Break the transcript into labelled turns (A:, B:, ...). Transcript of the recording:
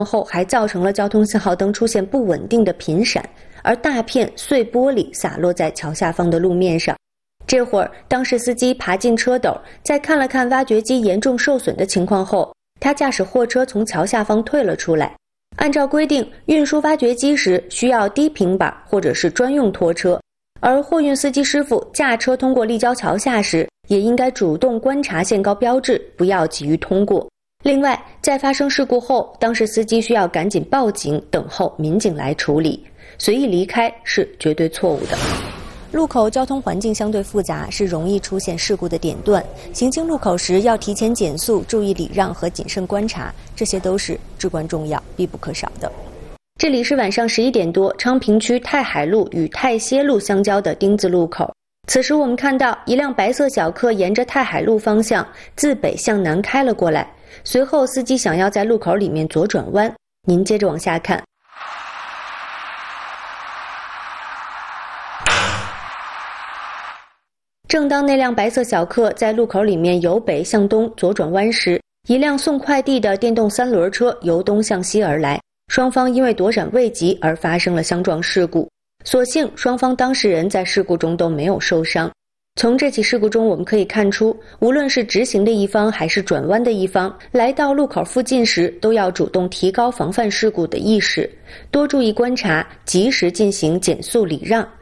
A: 后还造成了交通信号灯出现不稳定的频闪，而大片碎玻璃洒落在桥下方的路面上。这会儿，当事司机爬进车斗，在看了看挖掘机严重受损的情况后，他驾驶货车从桥下方退了出来。按照规定，运输挖掘机时需要低平板或者是专用拖车，而货运司机师傅驾车通过立交桥下时，也应该主动观察限高标志，不要急于通过。另外，在发生事故后，当事司机需要赶紧报警，等候民警来处理。随意离开是绝对错误的。路口交通环境相对复杂，是容易出现事故的点段。行经路口时要提前减速，注意礼让和谨慎观察，这些都是至关重要、必不可少的。这里是晚上11点多，昌平区太海路与太歇路相交的丁字路口。此时我们看到一辆白色小客沿着太海路方向自北向南开了过来，随后司机想要在路口里面左转弯。您接着往下看。正当那辆白色小客在路口里面由北向东左转弯时，一辆送快递的电动3轮车由东向西而来，双方因为躲闪未及而发生了相撞事故。所幸双方当事人在事故中都没有受伤。从这起事故中我们可以看出，无论是直行的一方还是转弯的一方，来到路口附近时都要主动提高防范事故的意识，多注意观察，及时进行减速礼让。